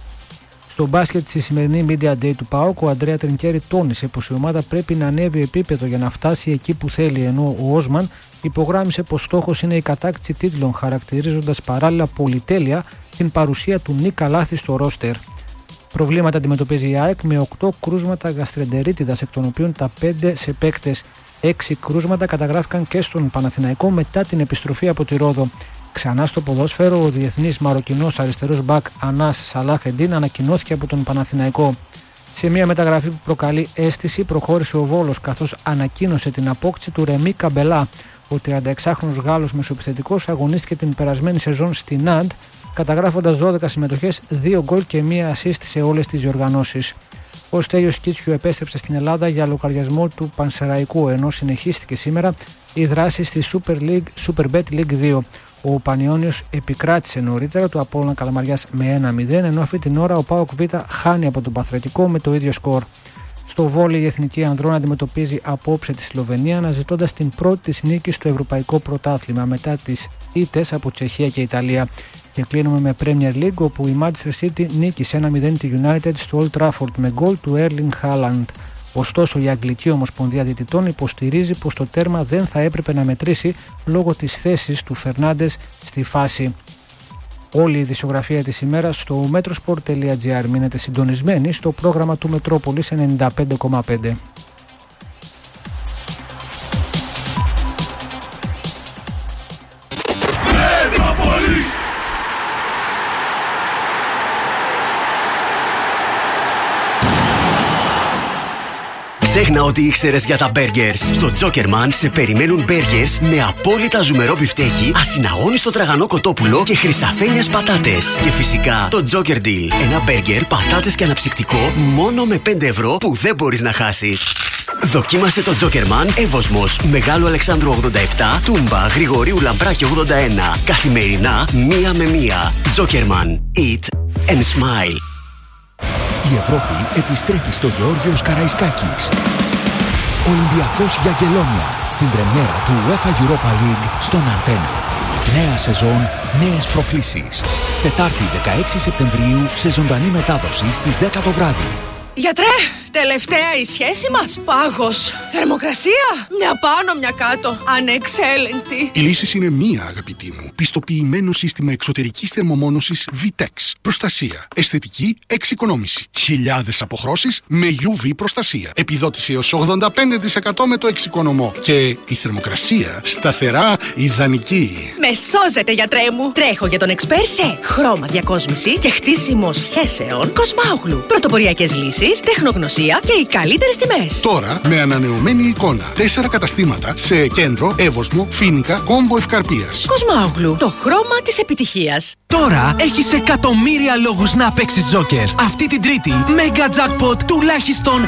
Στο μπάσκετ, στη σημερινή Media Day του ΠΑΟΚ, ο Αντρέα Τρινκέρι τόνισε πως η ομάδα πρέπει να ανέβει επίπεδο για να φτάσει εκεί που θέλει, ενώ ο Όσμαν υπογράμμισε πως στόχος είναι η κατάκτηση τίτλων, χαρακτηρίζοντας παράλληλα πολυτέλεια την παρουσία του Νίκα Λάθη στο ρόστερ. Προβλήματα αντιμετωπίζει η ΑΕΚ με 8 κρούσματα γαστρεντερίτιδας, εκ των οποίων τα 5 σε παίκτες. 6 κρούσματα καταγράφηκαν και στον Παναθηναϊκό μετά την επιστροφή από τη Ρόδο. Ξανά στο ποδόσφαιρο, ο διεθνής Μαροκινός αριστερός μπακ Ανάς Σαλάχ Εντίν ανακοινώθηκε από τον Παναθηναϊκό. Σε μια μεταγραφή που προκαλεί αίσθηση, προχώρησε ο Βόλος, καθώς ανακοίνωσε την απόκτηση του Ρεμί Καμπελά. Ο 36χρονος Γάλλος μεσοεπιθετικός αγωνίστηκε την περασμένη σεζόν στη Ναντ, καταγράφοντας 12 συμμετοχές, 2 γκολ και 1 assist σε όλες τις διοργανώσεις. Ο Στέλιος Κίτσιου επέστρεψε στην Ελλάδα για λογαριασμό του Πανσεραϊκού, ενώ συνεχίστηκε σήμερα η δράση στη Superbet League 2. Ο Πανιόνιος επικράτησε νωρίτερα του Απόλλωνα Καλαμαριάς με 1-0, ενώ αυτή την ώρα ο ΠΑΟΚ Β χάνει από τον Παθρετικό με το ίδιο σκορ. Στο βόλεϊ, η Εθνική Ανδρών αντιμετωπίζει απόψε τη Σλοβενία, αναζητώντας την πρώτη της νίκη στο Ευρωπαϊκό Πρωτάθλημα μετά τις ήττες από Τσεχία και Ιταλία. Και κλείνουμε με Premier League, όπου η Manchester City νίκησε 1-0 τη United στο Old Trafford με γκολ του Erling Haaland. Ωστόσο, η Αγγλική Ομοσπονδία Διαιτητών υποστηρίζει πως το τέρμα δεν θα έπρεπε να μετρήσει λόγω της θέσης του Φερνάντες στη φάση. Όλη η ειδησιογραφία της ημέρας στο metrosport.gr. Μείνετε συντονισμένοι στο πρόγραμμα του Μετρόπολης 95,5. Ξέχνα ότι ήξερες για τα burgers. Στο Jokerman σε περιμένουν burgers με απόλυτα ζουμερό μπιφτέκι, ασυναγώνιστο τραγανό κοτόπουλο και χρυσαφένιες πατάτες. Και φυσικά το Joker Deal. Ένα burger, πατάτες και αναψυκτικό μόνο με 5 ευρώ που δεν μπορείς να χάσεις. Δοκίμασε το Jokerman Εύωσμος, Μεγάλου Αλεξάνδρου 87, Τούμπα, Γρηγορίου Λαμπράκη 81. Καθημερινά 1 με 1. Jokerman. Eat and smile. Η Ευρώπη επιστρέφει στο Γεώργιος Καραϊσκάκης. Ολυμπιακός για Αγγελόνια στην πρεμιέρα του UEFA Europa League στον Αντένα. Νέα σεζόν, νέες προκλήσεις. Τετάρτη 16 Σεπτεμβρίου σε ζωντανή μετάδοση στις 10 το βράδυ. Γιατρέ, τελευταία η σχέση μας. Πάγος. Θερμοκρασία. Μια πάνω, μια κάτω. Ανεξέλεγκτη. Η λύση είναι μία, αγαπητή μου. Πιστοποιημένο σύστημα εξωτερικής θερμομόνωσης VTEX. Προστασία. Αισθητική εξοικονόμηση. Χιλιάδες αποχρώσεις με UV προστασία. Επιδότηση έως 85% με το εξοικονομό. Και η θερμοκρασία σταθερά ιδανική. Με σώζετε, γιατρέ μου. Τρέχω για τον εξπέρ σε χρώμα διακόσμηση και χτίσιμο σχέσεων Κοσμάογλου. Πρωτοποριακές λύσεις, τεχνογνωσία και οι καλύτερες τιμές. Τώρα με ανανεωμένη εικόνα. 4 καταστήματα σε Κέντρο, Εύωσμο, Φοίνικα, Κόμβο Ευκαρπίας. Κοσμάογλου. Το χρώμα της επιτυχίας. Τώρα έχεις εκατομμύρια λόγους να παίξεις Τζόκερ. Αυτή την Τρίτη, Mega Jackpot τουλάχιστον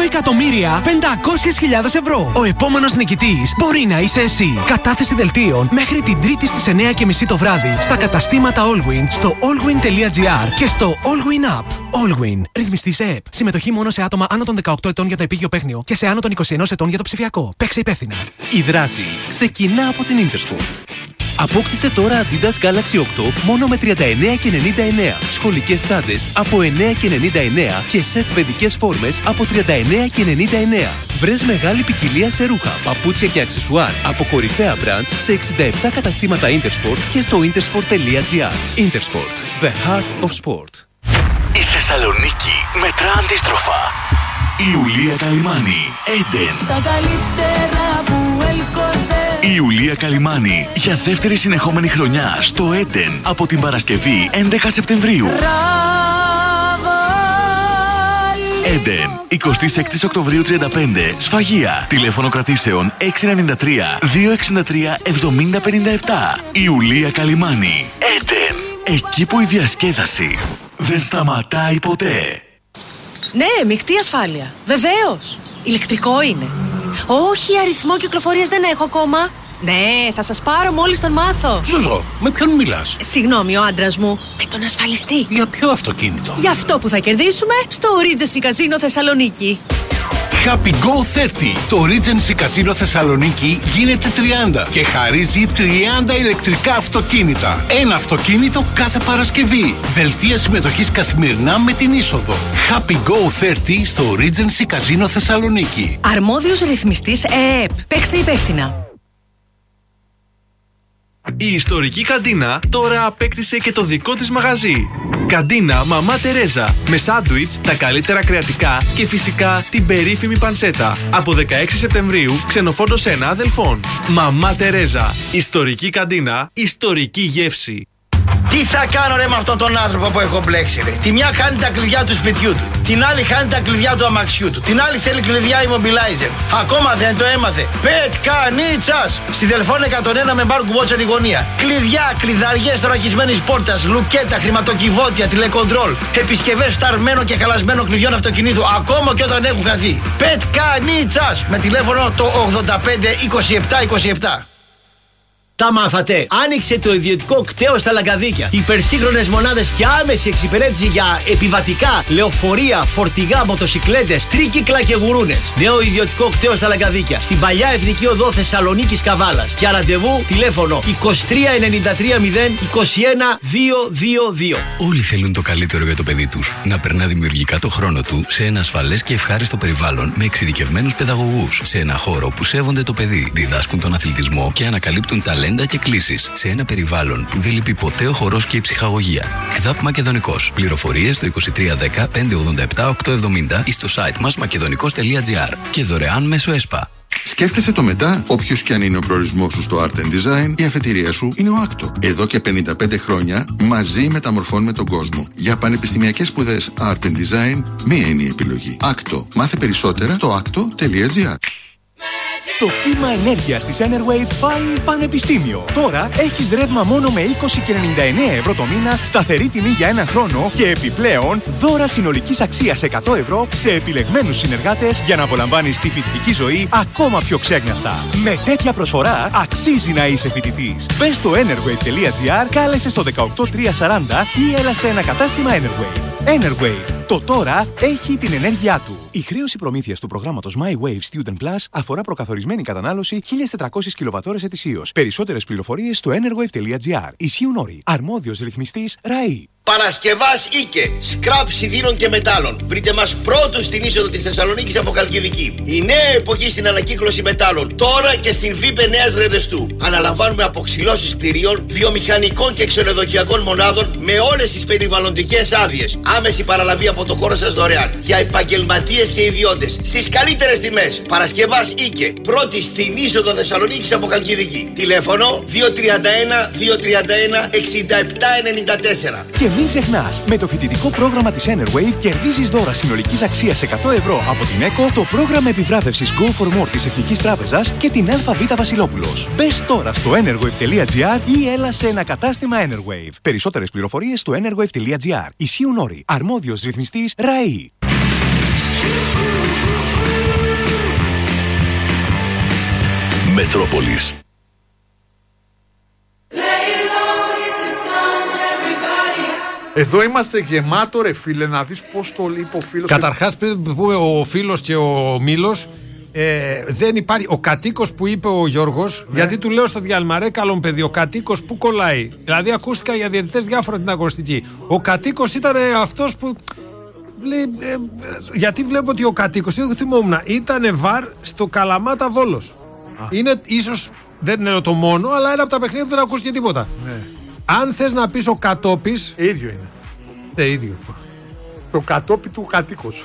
8.500.000 ευρώ. Ο επόμενος νικητής μπορεί να είσαι εσύ. Κατάθεση δελτίων μέχρι την Τρίτη στις 9:30 το βράδυ στα καταστήματα Allwyn, στο allwyn.gr και στο Allwyn App. Allwyn. Ρυθμιστής ΕΕΠ. Συμμετοχή μόνο σε άτομα άνω των 18 ετών για το επίγειο παίχνιο και σε άνω των 21 ετών για το ψηφιακό. Παίξε υπεύθυνα. Η δράση ξεκινά από την Intersport. Απόκτησε τώρα Adidas Galaxy 8 μόνο με 39,99. Σχολικές τσάντες από 9,99 και σετ παιδικές φόρμες από 39,99. Βρες μεγάλη ποικιλία σε ρούχα, παπούτσια και αξεσουάρ από κορυφαία brands σε 67 καταστήματα Intersport και στο intersport.gr. Intersport. The heart of sport. Η Θεσσαλονίκη μετρά αντίστροφα. Η Ιουλία Καλυμάνη, Έντεν. Στα καλύτερα που έλκονται. Η Ιουλία Καλυμάνη για δεύτερη συνεχόμενη χρονιά στο Έντεν από την Παρασκευή 11 Σεπτεμβρίου. Έντεν, 26 Οκτωβρίου 35, Σφαγεία. Τηλέφωνο κρατήσεων 693 263 7057. Ιουλία Καλιμάνη. Έντεν, εκεί που η διασκέδαση δεν σταματάει ποτέ. Ναι, μεικτή ασφάλεια. Βεβαίως. Ηλεκτρικό είναι. Όχι, αριθμό κυκλοφορίας δεν έχω ακόμα. Ναι, θα σας πάρω μόλις τον μάθω. Ζουζό, με ποιον μιλάς? Συγγνώμη, ο άντρας μου. Με τον ασφαλιστή. Για ποιο αυτοκίνητο? Για αυτό που θα κερδίσουμε στο Regency Casino Θεσσαλονίκη. Happy Go 30. Το Regency Casino Θεσσαλονίκη γίνεται 30 και χαρίζει 30 ηλεκτρικά αυτοκίνητα. Ένα αυτοκίνητο κάθε Παρασκευή. Δελτία συμμετοχής καθημερινά με την είσοδο. Happy Go 30 στο Regency Casino Θεσσαλονίκη. Αρμόδιος ρυθμιστής ΕΕΠ. Παίξτε υπεύθυνα. Η ιστορική καντίνα τώρα απέκτησε και το δικό της μαγαζί. Καντίνα Μαμά Τερέζα. Με σάντουιτς, τα καλύτερα κρεατικά και φυσικά την περίφημη πανσέτα. Από 16 Σεπτεμβρίου, ξενοφόντος 1 Αδελφών. Μαμά Τερέζα. Ιστορική καντίνα, ιστορική γεύση. Τι θα κάνω ρε με αυτόν τον άνθρωπο που έχω μπλέξει ρε? Τη μια χάνει τα κλειδιά του σπιτιού του, την άλλη χάνει τα κλειδιά του αμαξιού του, την άλλη θέλει κλειδιά immobilizer. Ακόμα δεν το έμαθε. Πετκανίτσας! Στη Δελφών 101 με μπαρ κουμπότσεν η γωνία. Κλειδιά, κλειδαριές θωρακισμένης πόρτας, λουκέτα, χρηματοκιβώτια, τηλεκοντρόλ, επισκευές φταρμένων και χαλασμένων κλειδιών αυτοκινήτου, ακόμα και όταν έχουν χαθεί. Πετκανίτσας! Με τηλέφωνο το 85 27 27. Τα μάθατε. Άνοιξε το ιδιωτικό κτέο στα Λαγκαδίκια. Υπερσύγχρονες μονάδες και άμεση εξυπηρέτηση για επιβατικά, λεωφορεία, φορτηγά, μοτοσικλέτες, τρίκυκλα και γουρούνες. Νέο ιδιωτικό κτέο στα Λαγκαδίκια. Στην παλιά Εθνική Οδό Θεσσαλονίκης Καβάλας. Για ραντεβού τηλέφωνο 23 93 0 21 222. Όλοι θέλουν το καλύτερο για το παιδί τους. Να περνά δημιουργικά το χρόνο του σε ένα ασφαλές και ευχάριστο περιβάλλον με εξειδικευμένους παιδαγωγούς. Σε ένα χώρο που σέβονται το παιδί, διδάσκουν τον αθλητισμό και ανακαλύπτουν ταλέντα και κλήσεις. Σε ένα περιβάλλον που δεν λείπει ποτέ ο χορός και η ψυχαγωγία. ΚΔΑΠ Μακεδονικός. Πληροφορίες στο 2310 587 870 ή στο site μας makedonικos.gr και δωρεάν μέσω ΕΣΠΑ. Σκέφτεσαι το μετά, όποιος και αν είναι ο προορισμός σου στο Art Design, η αφετηρία σου είναι ο Άκτο. Εδώ και 55 χρόνια μαζί μεταμορφώνουμε τον κόσμο. Για πανεπιστημιακές σπουδές Art Design, μία είναι η επιλογή. Άκτο. Μάθε περισσότερα στο acto.gr. Το κύμα ενέργειας της Enerwave πάει πανεπιστήμιο. Τώρα έχεις ρεύμα μόνο με 20 και 99 ευρώ το μήνα, σταθερή τιμή για ένα χρόνο και επιπλέον δώρα συνολικής αξίας 100 ευρώ σε επιλεγμένους συνεργάτες για να απολαμβάνεις τη φοιτητική ζωή ακόμα πιο ξέγνιαστα. Με τέτοια προσφορά αξίζει να είσαι φοιτητής. Μπες στο enerwave.gr, κάλεσε στο 18340 ή έλα σε ένα κατάστημα Enerwave. Enerwave. Το τώρα έχει την ενέργειά του. Η χρέωση προμήθειας του προγράμματος My Wave Student Plus αφορά προκαθορισμένη κατανάλωση 1.400 κιλοβατώρες ετησίως. Περισσότερες πληροφορίες στο enerwave.gr. Ισχύουν όροι. Αρμόδιος ρυθμιστής ΡΑΗ. Παρασκευάς Ίκε, σκραπ σιδήρων και μετάλλων. Βρείτε μας πρώτους στην είσοδο της Θεσσαλονίκης από Χαλκιδική. Η νέα εποχή στην ανακύκλωση μετάλλων. Τώρα και στην ΒΥΠΕ Νέας Ρεδεστού. Αναλαμβάνουμε αποξυλώσεις κτηρίων, βιομηχανικών και ξενοδοχειακών μονάδων με όλες τις περιβαλλοντικές άδειες. Άμεση παραλαβή από το χώρο σας δωρεάν. Για επαγγελματίες και ιδιώτες. Στις καλύτερες τιμές. Παρασκευάς Ίκε, πρώτη στην είσοδο Θεσσαλονίκης από Χαλκιδική. Τηλέφωνο 231 231 6794. Και μην ξεχνάς, με το φοιτητικό πρόγραμμα της Enerwave κερδίζεις δώρα συνολικής αξίας 100 ευρώ από την ΕΚΟ, το πρόγραμμα επιβράβευσης Go for More της Εθνικής Τράπεζας και την ΑΒ Βασιλόπουλος. Μπες τώρα στο enerwave.gr ή έλα σε ένα κατάστημα Enerwave. Περισσότερες πληροφορίες στο enerwave.gr. Ισχύουν όροι. Αρμόδιος ρυθμιστής ΡΑΗ. Μετρόπολης. Εδώ είμαστε γεμάτο ρε φίλε, να δεις πως το είπε ο φίλος. Καταρχάς πριν πούμε ο φίλος και ο Μήλος, δεν υπάρχει ο κατοίκος που είπε ο Γιώργος, γιατί του λέω στο διάλειμμα, ρε καλόν παιδί, ο κατοίκος που κολλάει. Δηλαδή ακούστηκα για διαιτητές διάφορα την αγωνιστική. Ο κατοίκος ήταν αυτός που γιατί βλέπω ότι ο κατοίκος, δεν θυμόμουν, ήταν βαρ στο Καλαμάτα Βόλος. Είναι ίσως, δεν είναι το μόνο, αλλά ένα από τα παιχνίδια που δεν ακούστηκε τίποτα. Ναι. Αν θες να πεις ο κατόπης, ίδιο είναι. Ίδιο. Το κατόπι του κατοίκος.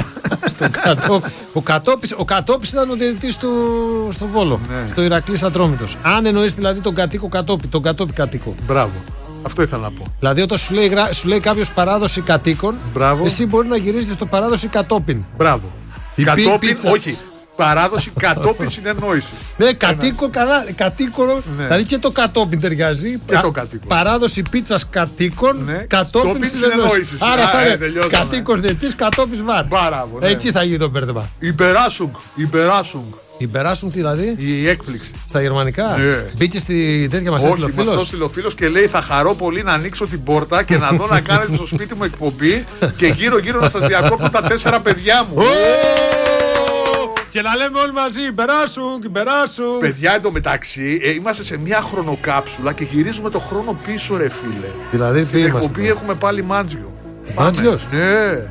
Ο κατόπης ήταν ο διαιτητής στο Βόλο, στο Ηρακλής Ατρόμητος. Αν εννοείς δηλαδή τον κατοίκο κατόπι, τον κατόπι κατοίκο. Μπράβο. Αυτό ήθελα να πω. Δηλαδή, όταν σου λέει κάποιος παράδοση κατοίκων, εσύ μπορεί να γυρίσεις στο παράδοση κατόπιν. Μπράβο. Κατόπιν, όχι. Παράδοση κατόπιν συνεννόησης. Ναι, κατοίκον. Ναι. Δηλαδή και το κατόπιν ταιριάζει. Και το κατοίκον. Παράδοση πίτσας κατοίκων, ναι, κατόπιν συνεννόησης. Άρα θα είναι κατοίκος διετής, κατόπιν βάρ. Μπράβο. Ναι. Έτσι θα γίνει το μπέρδεμα. Υπεράσουγκ. Υπεράσουν δηλαδή. Η έκπληξη. Στα γερμανικά. Ναι. Μπήκε στη τέτοια μας έστειλε ο φίλος. Μας έστειλε ο φίλος και λέει: θα χαρώ πολύ να ανοίξω την πόρτα και να δω να κάνετε στο σπίτι μου εκπομπή και γύρω-γύρω να σας διακόπτω τα 4 παιδιά μου. Και να λέμε όλοι μαζί, υπεράσουν. Παιδιά, εντωμεταξύ, είμαστε σε μια χρονοκάψουλα και γυρίζουμε το χρόνο πίσω, ρε φίλε. Δηλαδή, στην εκπομπή έχουμε πάλι Μάντζιο. Μάντζιος? Ναι.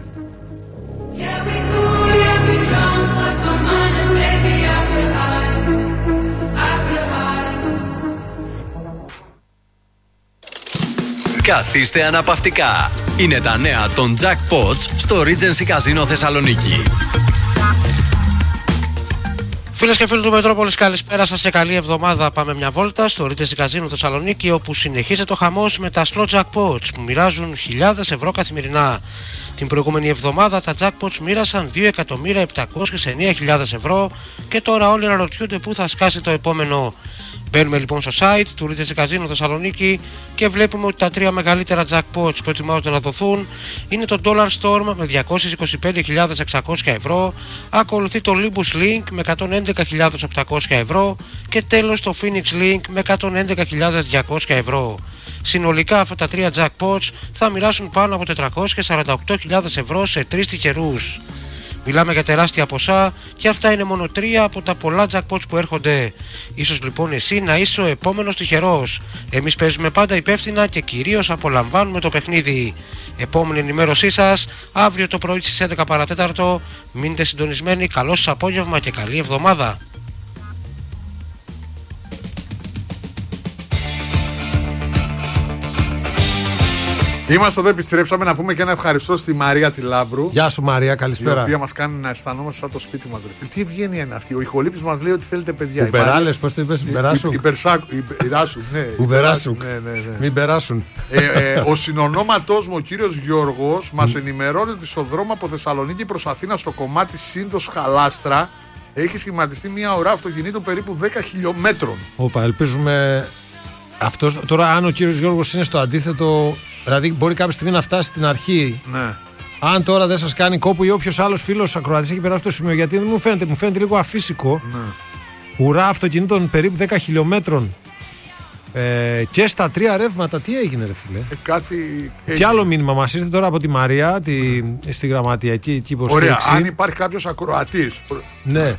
Καθίστε αναπαυτικά. Είναι τα νέα των Jackpots στο Regency Casino Θεσσαλονίκη. Φίλες και φίλοι του Μετρόπολης, καλησπέρα σας και καλή εβδομάδα. Πάμε μια βόλτα στο Regency Casino Θεσσαλονίκη, όπου συνεχίζεται ο χαμός με τα slot jackpots που μοιράζουν χιλιάδες ευρώ καθημερινά. Την προηγούμενη εβδομάδα τα jackpots μοίρασαν 2.709.000 ευρώ και τώρα όλοι αναρωτιούνται πού θα σκάσει το επόμενο. Μπαίνουμε λοιπόν στο site του Regency Casino Θεσσαλονίκη και βλέπουμε ότι τα 3 μεγαλύτερα jackpots που ετοιμάζονται να δοθούν είναι το Dollar Storm με 225.600 ευρώ, ακολουθεί το Limbus Link με 111.800 ευρώ και τέλος το Phoenix Link με 111.200 ευρώ. Συνολικά αυτά τα 3 jackpots θα μοιράσουν πάνω από 448.000 ευρώ σε 3 τυχερούς. Μιλάμε για τεράστια ποσά και αυτά είναι μόνο 3 από τα πολλά jackpots που έρχονται. Ίσως λοιπόν εσύ να είσαι ο επόμενος τυχερός. Εμείς παίζουμε πάντα υπεύθυνα και κυρίως απολαμβάνουμε το παιχνίδι. Επόμενη ενημέρωσή σας αύριο το πρωί στις 11 παρατέταρτο. Μείνετε συντονισμένοι, καλό σας απόγευμα και καλή εβδομάδα. Είμαστε εδώ, επιστρέψαμε να πούμε και ένα ευχαριστώ στη Μαρία τη Λάμπρου. Γεια σου Μαρία, καλησπέρα. Η οποία μας κάνει να αισθανόμαστε σαν το σπίτι μας. Τι ευγένεια είναι αυτή. Ο ηχολήπτης μας λέει ότι θέλετε παιδιά. Υπεράλες, πώς το είπες, Υπεράσουν. Υπεράσουν, ναι. Υπεράσουν. Μην περάσουν. Ο συνονόματός μου, ο κύριος Γιώργος, μας ενημερώνει ότι στο δρόμο από Θεσσαλονίκη προς Αθήνα στο κομμάτι Σύνδος Χαλάστρα έχει σχηματιστεί μια ουρά αυτοκινήτων περίπου 10 χιλιόμετρων. Όπα, ελπίζουμε. Αυτός, τώρα, αν ο κύριος Γιώργος είναι στο αντίθετο, δηλαδή μπορεί κάποια στιγμή να φτάσει στην αρχή. Ναι. Αν τώρα δεν σας κάνει κόπο ή όποιος άλλος φίλος ακροατής έχει περάσει το σημείο, γιατί δεν μου φαίνεται λίγο αφύσικο. Ναι. Ουρά αυτοκινήτων περίπου 10 χιλιόμετρων και στα 3 ρεύματα, τι έγινε, ρε φίλε. Κάτι. Και άλλο μήνυμα μας ήρθε τώρα από τη Μαρία, στη γραμματιακή υποστήριξη. Ωραία, αν υπάρχει κάποιος ακροατής. Ναι.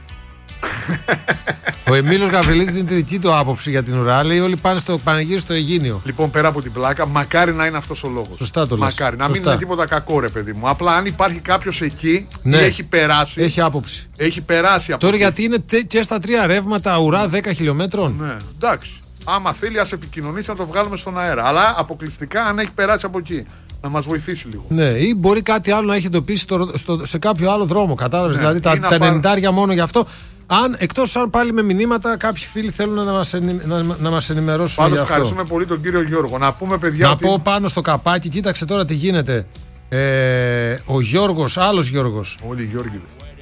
Ο Εμίλιος Γαβριλίδης είναι τη δική του άποψη για την ουρά. Λέει: όλοι πάνε στο πανηγύρι στο Αιγίνιο. Λοιπόν, πέρα από την πλάκα, μακάρι να είναι αυτός ο λόγος. Σωστά το λες. Μακάρι. Να μην είναι τίποτα κακό, ρε παιδί μου. Απλά αν υπάρχει κάποιος εκεί ή έχει περάσει. Έχει άποψη. Έχει περάσει από τώρα γιατί είναι και στα 3 ρεύματα ουρά 10 χιλιόμετρων. Ναι, εντάξει. Άμα θέλει, ας επικοινωνήσει να το βγάλουμε στον αέρα. Αλλά αποκλειστικά αν έχει περάσει από εκεί. Να μας βοηθήσει λίγο. Ναι, ή μπορεί κάτι άλλο να έχει εντοπίσει σε κάποιο άλλο δρόμο. Κατάλαβες. Ναι, δηλαδή τα 90 μόνο γι' αυτό. Εκτός αν πάλι με μηνύματα κάποιοι φίλοι θέλουν να μας ενημερώσουν. Πάντως ευχαριστούμε πολύ τον κύριο Γιώργο. Να πούμε, παιδιά. Να πω πάνω στο καπάκι, κοίταξε τώρα τι γίνεται. Ο Γιώργος, άλλος Γιώργος. Όλοι οι Γιώργοι.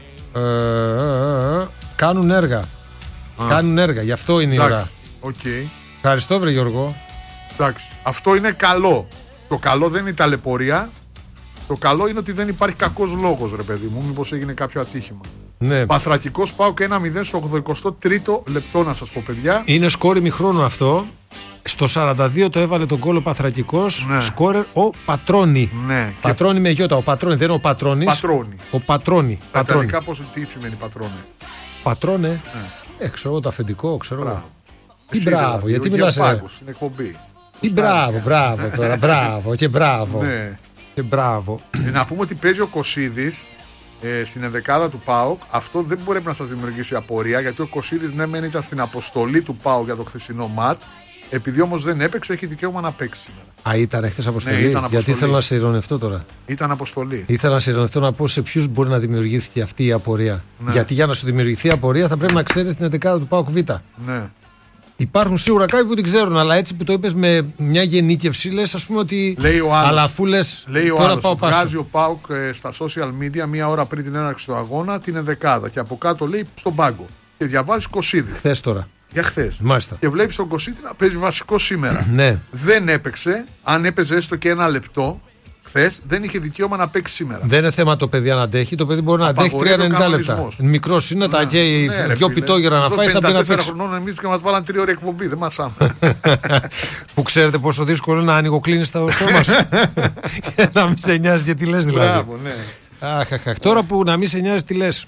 Κάνουν έργα. Κάνουν έργα, γι' αυτό είναι η ώρα. Okay. Ευχαριστώ, βρε Γιώργο. Εντάξει. Αυτό είναι καλό. Το καλό δεν είναι η ταλαιπωρία. Το καλό είναι ότι δεν υπάρχει κακός λόγος, ρε παιδί μου. Μήπως έγινε κάποιο ατύχημα. Ναι. Παθρακικός ΠΑΟΚ 1-0 στο 83ο λεπτό, να σας πω, παιδιά. Είναι σκόρ ημιχρόνου αυτό. Στο 42 το έβαλε τον γκολ ο Παθρακικός. Ναι. Σκόρερ ο Πατρώνη. Ναι. Πατρώνη με γιώτα. Ο Πατρώνη δεν είναι ο Πατρώνης. Πατρώνη. Ο Πατρώνη. Τα ιταλικά τι σημαίνει Πατρώνη. Πατρώνε. Ναι. Ξέρω εγώ το αφεντικό, ξέρω εγώ. Τι μπράβο, γιατί μιλάς. Στην εκπομπή. Τι μπράβο τώρα. Μπράβο και μπράβο. Ναι. Και μπράβο. Να πούμε ότι παίζει ο Κωσίδης στην ενδεκάδα του ΠΑΟΚ. Αυτό δεν μπορεί να σας δημιουργήσει απορία, γιατί ο Κωσίδης ναι μεν ήταν στην αποστολή του ΠΑΟΚ για το χθεσινό μάτς. Επειδή όμως δεν έπαιξε, έχει δικαίωμα να παίξει σήμερα. Α, ήταν χθες αποστολή. Ναι, ήταν αποστολή. Γιατί ήθελα να σε ειρωνευτώ τώρα. Ήταν αποστολή. Ήθελα να σε ειρωνευτώ να πω σε ποιους μπορεί να δημιουργηθεί αυτή η απορία. Ναι. Γιατί για να σου δημιουργηθεί απορία θα πρέπει να ξέρεις την ενδεκάδα του ΠΑΟΚ Β. Ναι. Υπάρχουν σίγουρα κάποιοι που την ξέρουν, αλλά έτσι που το είπες με μια γενίκευση, λες ας πούμε ότι. Λέει ο άλλος. Αλλά αφού λες. Λέει ο τώρα άλλος. πάω πάσο. Βγάζει ο ΠΑΟΚ στα social media μία ώρα πριν την έναρξη του αγώνα την ενδεκάδα. Και από κάτω λέει στον πάγκο. Και διαβάζει Κωσίδη. Χθες τώρα. Για χθες. Μάλιστα. Και βλέπει τον Κωσίδη να παίζει βασικό σήμερα. Ναι. Δεν έπαιξε. Αν έπαιζε έστω και ένα λεπτό. Χθες δεν είχε δικαίωμα να παίξει σήμερα. Δεν είναι θέμα το παιδί αν αντέχει. Το παιδί μπορεί να αντέχει 3-90 λεπτά. Μικρός είναι, τα καίει δυο πιτόγερα να φάει, θα πει να παίξει. 4 χρονών εμείς και μας βάλαν 3 ώρες εκπομπή. Δεν μας άμεσα. Που ξέρετε πόσο δύσκολο είναι να ανοιγοκλίνεις το στόμα σου. Και να μην σε νοιάζει γιατί λες δηλαδή. Μπράβο, ναι. Τώρα που να μην σε νοιάζει τι λες.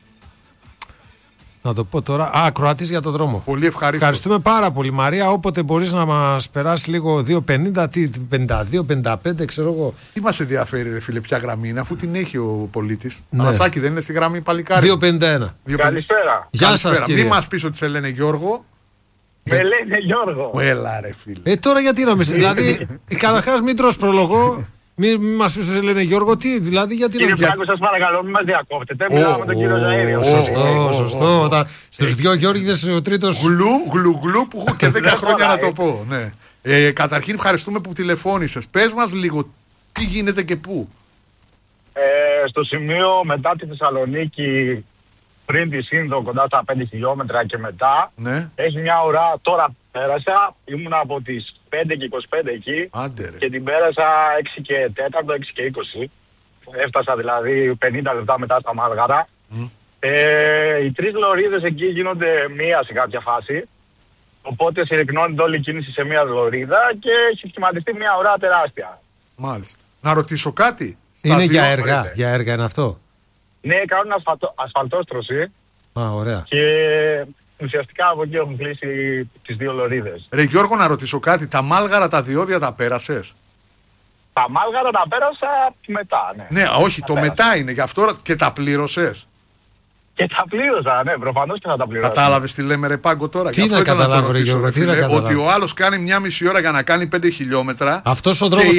Να το πω τώρα. Κροατής για τον δρόμο. Πολύ ευχαριστώ. Ευχαριστούμε πάρα πολύ, Μαρία. Όποτε μπορείς να μας περάσει λίγο 2.50, 52, 55, ξέρω εγώ. Τι μας ενδιαφέρει, ρε φίλε, ποια γραμμή είναι, αφού την έχει ο πολίτης. Ναι. Ανασάκη δεν είναι στη γραμμή, παλικάρι. 2.51. Καλησπέρα. Γεια σας, κύριε. Μην μας πεις ότι σε λένε Γιώργο. Με λένε Γιώργο. Έλα, ρε φίλε. Τώρα γιατί να με δηλαδή, καταρχάς μην τρως προλογό. Μην μας πεις ότι λένε Γιώργο, τι, δηλαδή γιατί Κύριε Φράγκο, σας παρακαλώ, μην μας διακόπτετε. Μιλάμε με τον κύριο Ζαΐριο. Σωστό. Στους δυο Γιώργηδες ο τρίτος. Γλου που έχω και 10 χρόνια να το πω. Ναι. Καταρχήν ευχαριστούμε που τηλεφώνησες. Πες μας λίγο τι γίνεται και πού. Στο σημείο μετά τη Θεσσαλονίκη, πριν τη Σύνδο, κοντά στα 5 χιλιόμετρα και μετά, ναι. Έχει μια ώρα, τώρα πέρασα, ήμουν από τις 5 και 25 εκεί. Άντε, και την πέρασα 6 και 4, 6 και 20. Έφτασα δηλαδή 50 λεπτά μετά στα Μάλγαρα. Οι 3 λωρίδες εκεί γίνονται μία σε κάποια φάση. Οπότε συρρυκνώνεται όλη η κίνηση σε μία λωρίδα και έχει σχηματιστεί μια ώρα τεράστια. Μάλιστα. Να ρωτήσω κάτι. Είναι για έργα, για έργα είναι αυτό. Ναι, κάνουν ασφαλτόστρωση. Ωραία. Και ουσιαστικά από εκεί έχουν κλείσει τις 2 λωρίδες. Ρε Γιώργο, να ρωτήσω κάτι. Τα Μάλγαρα τα διόδια τα πέρασες? Τα Μάλγαρα τα πέρασα μετά, ναι. Ναι, όχι, το μετά είναι. Γι' αυτό και τα πλήρωσες. Και τα πλήρωσα, ναι, προφανώς και θα τα πληρώσω. Κατάλαβες τι λέμε, ρε Πάγκο, τώρα? Τι να καταλάβω, ρε Γιώργο, τι να καταλάβω. Ότι ο άλλος κάνει 1,5 ώρα για να κάνει 5 χιλιόμετρα. Αυτός ο δρόμος και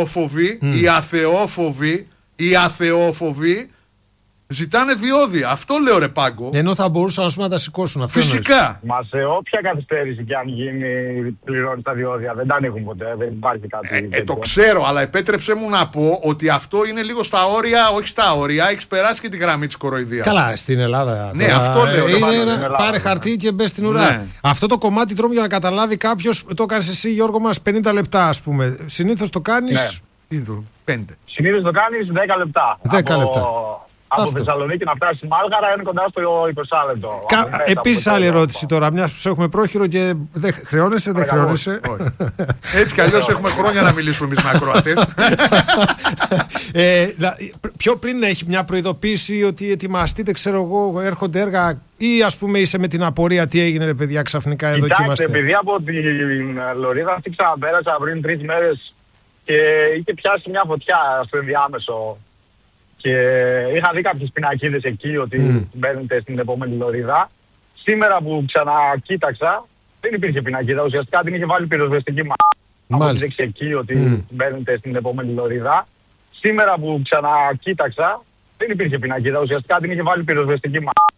οι αθεόφοβοι ζητάνε διόδια. Αυτό λέω, ρε Πάγκο. Ενώ θα μπορούσαν να τα σηκώσουν. Αυτό φυσικά. Μα σε όποια καθυστέρηση και αν γίνει, πληρώνει τα διόδια. Δεν τα ανοίγουν ποτέ. Δεν υπάρχει κάτι. Το ξέρω, αλλά επέτρεψέ μου να πω ότι αυτό είναι λίγο στα όρια, όχι στα όρια. Έχει περάσει και τη γραμμή της κοροϊδίας. Καλά, στην Ελλάδα. Ναι, αυτό λέω. Είναι πάρε χαρτί και μπες στην ουρά. Ναι. Αυτό το κομμάτι τρόμου για να καταλάβει κάποιο, το έκανες εσύ, Γιώργο μας, 50 λεπτά, ας πούμε. Συνήθως το κάνεις. Ναι. 5. Συνήθως το κάνεις 10 λεπτά. 10 λεπτά. Από Θεσσαλονίκη να φτάσει στη Μάλγαρα είναι κοντά στο 20 λεπτό. Επίσης άλλη ερώτηση τώρα, μια που έχουμε πρόχειρο και δεν χρεώνεσαι, δεν χρεώνεσαι. Έτσι κι αλλιώς έχουμε χρόνια να μιλήσουμε εμείς με ακροατές. Πιο πριν έχει μια προειδοποίηση ότι ετοιμαστείτε, ξέρω εγώ, έρχονται έργα ή ας πούμε είσαι με την απορία τι έγινε, ρε παιδιά, ξαφνικά εδώ και είμαστε. Επειδή από την λωρίδα αυτή ξαναπέρασα πριν 3 μέρες και είχε πιάσει μια φωτιά στο ενδιάμεσο. Και είχα δει κάποιες πινακίδες εκεί ότι μπαίνετε στην επόμενη λωρίδα. Σήμερα που ξανακοίταξα, δεν υπήρχε πινακίδα. Ουσιαστικά την είχε βάλει πυροσβεστική μάλιστα. Από εκεί ότι μπαίνετε στην επόμενη λωρίδα. Σήμερα που ξανακοίταξα, δεν υπήρχε πινακίδα. Ουσιαστικά την είχε βάλει πυροσβεστική